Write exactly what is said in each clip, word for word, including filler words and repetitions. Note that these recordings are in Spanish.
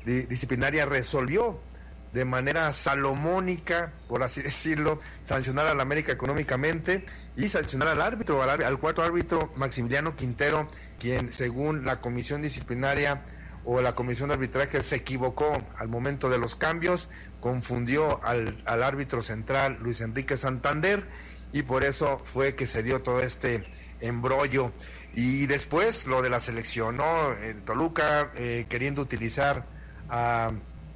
di- disciplinaria resolvió de manera salomónica, por así decirlo, sancionar al América económicamente y sancionar al árbitro, al, al cuarto árbitro Maximiliano Quintero, quien según la comisión disciplinaria o la comisión de arbitraje se equivocó al momento de los cambios, confundió al, al árbitro central Luis Enrique Santander y por eso fue que se dio todo este embrollo. Y después lo de la selección, ¿no? El Toluca eh, queriendo utilizar a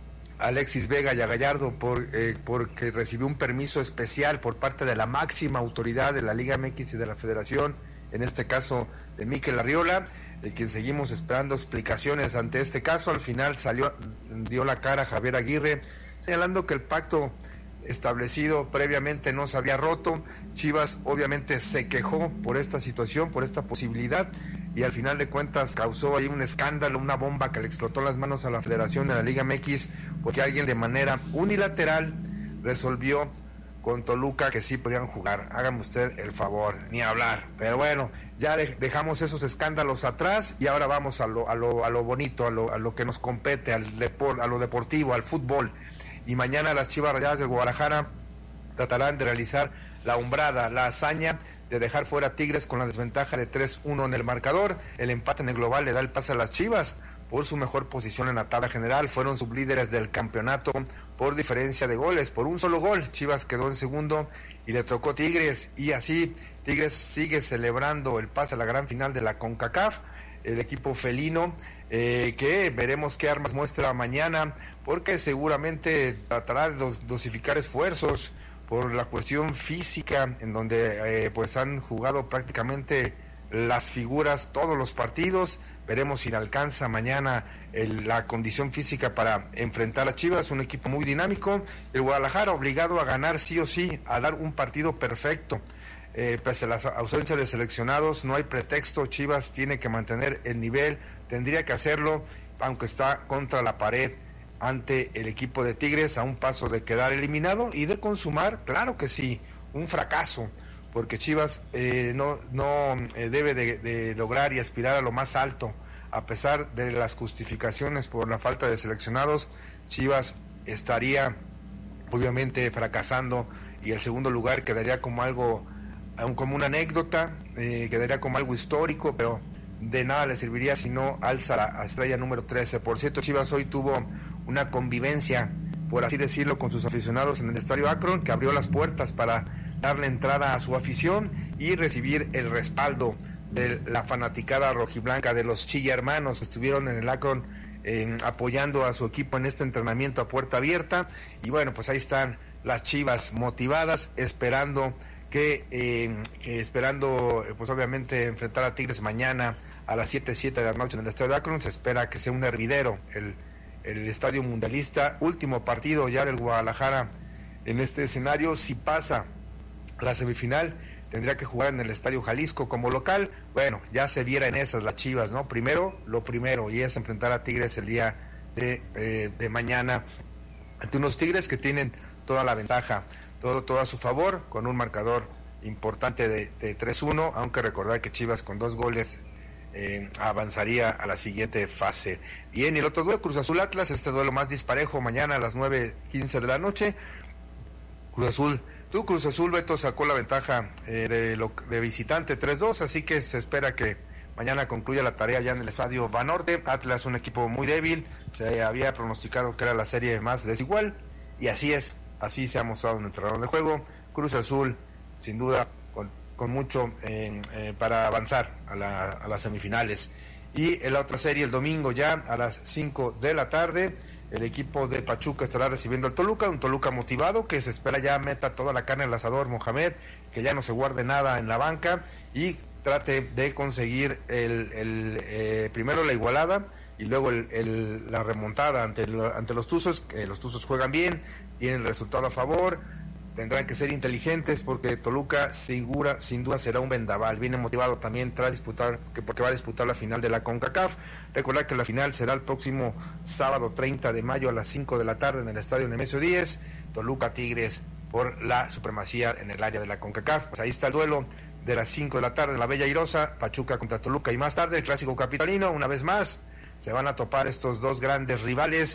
Alexis Vega y a Gallardo por, eh, porque recibió un permiso especial por parte de la máxima autoridad de la Liga M X y de la Federación, en este caso de Mikel Arriola, de quien seguimos esperando explicaciones ante este caso. Al final salió, dio la cara Javier Aguirre, señalando que el pacto establecido previamente no se había roto. Chivas obviamente se quejó por esta situación, por esta posibilidad, y al final de cuentas causó ahí un escándalo, una bomba que le explotó en las manos a la Federación de la Liga M X, porque alguien de manera unilateral resolvió con Toluca que sí podían jugar. Hágame usted el favor, ni hablar. Pero bueno, ya de, dejamos esos escándalos atrás y ahora vamos a lo, a lo, a lo bonito, a lo, a lo que nos compete, al depor, a lo deportivo, al fútbol. Y mañana las Chivas Rayadas del Guadalajara tratarán de realizar la hombrada, la hazaña de dejar fuera a Tigres con la desventaja de tres uno en el marcador. El empate en el global le da el pase a las Chivas por su mejor posición en la tabla general. Fueron sublíderes del campeonato por diferencia de goles, por un solo gol. Chivas quedó en segundo y le tocó Tigres, y así Tigres sigue celebrando el pase a la gran final de la CONCACAF. El equipo felino, eh, que veremos qué armas muestra mañana, porque seguramente tratará de dos, dosificar esfuerzos por la cuestión física, en donde eh, pues han jugado prácticamente las figuras todos los partidos. Veremos si le alcanza mañana el, la condición física para enfrentar a Chivas, un equipo muy dinámico. El Guadalajara obligado a ganar sí o sí, a dar un partido perfecto. Eh, pese a la ausencia de seleccionados, no hay pretexto. Chivas tiene que mantener el nivel, tendría que hacerlo, aunque está contra la pared ante el equipo de Tigres, a un paso de quedar eliminado y de consumar, claro que sí, un fracaso, porque Chivas eh, no, no eh, debe de, de lograr y aspirar a lo más alto, a pesar de las justificaciones por la falta de seleccionados. Chivas estaría obviamente fracasando y el segundo lugar quedaría como algo, como una anécdota, eh, quedaría como algo histórico, pero de nada le serviría si no alza la estrella número trece. Por cierto, Chivas hoy tuvo una convivencia, por así decirlo, con sus aficionados en el Estadio Akron, que abrió las puertas para darle entrada a su afición y recibir el respaldo de la fanaticada rojiblanca, de los Chilla hermanos. Estuvieron en el Akron eh, apoyando a su equipo en este entrenamiento a puerta abierta, y bueno, pues ahí están las Chivas motivadas, esperando que, eh, que esperando pues obviamente enfrentar a Tigres mañana a las siete de la noche en el Estadio Akron. Se espera que sea un hervidero el, el Estadio Mundialista, último partido ya del Guadalajara en este escenario. Si pasa la semifinal, tendría que jugar en el Estadio Jalisco como local. Bueno, ya se viera en esas las Chivas, ¿no? Primero, lo primero, y es enfrentar a Tigres el día de, eh, de mañana, ante unos Tigres que tienen toda la ventaja, todo, todo a su favor, con un marcador importante de, de tres uno, aunque recordar que Chivas con dos goles eh, avanzaría a la siguiente fase. Bien, y el otro duelo, Cruz Azul Atlas, este duelo más disparejo, mañana a las nueve quince de la noche. Cruz Azul, tú Cruz Azul, Beto, sacó la ventaja eh, de, lo, de visitante tres dos, así que se espera que mañana concluya la tarea ya en el Estadio Banorte. Atlas, un equipo muy débil, se había pronosticado que era la serie más desigual, y así es, así se ha mostrado en el terreno de juego. Cruz Azul, sin duda, con, con mucho eh, eh, para avanzar a, la, a las semifinales. Y en la otra serie, el domingo ya a las cinco de la tarde, el equipo de Pachuca estará recibiendo al Toluca, un Toluca motivado que se espera ya meta toda la carne al asador Mohamed, que ya no se guarde nada en la banca y trate de conseguir el, el eh, primero la igualada y luego el, el, la remontada ante, el, ante los Tuzos, que los Tuzos juegan bien, tienen el resultado a favor. Tendrán que ser inteligentes porque Toluca segura, sin duda será un vendaval. Viene motivado también tras disputar, que porque va a disputar la final de la CONCACAF. Recordar que la final será el próximo sábado treinta de mayo a las cinco de la tarde en el Estadio Nemesio diez. Toluca Tigres por la supremacía en el área de la CONCACAF. Pues ahí está el duelo de las cinco de la tarde en la Bella Airosa, Pachuca contra Toluca, y más tarde el clásico capitalino. Una vez más se van a topar estos dos grandes rivales